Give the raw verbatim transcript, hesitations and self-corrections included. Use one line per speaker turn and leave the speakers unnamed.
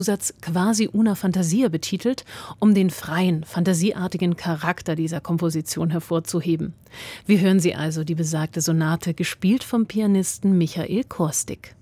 Zusatz quasi una fantasia betitelt, um den freien, fantasieartigen Charakter dieser Komposition hervorzuheben. Wir hören sie also, die besagte Sonate, gespielt vom Pianisten Michael Korstig.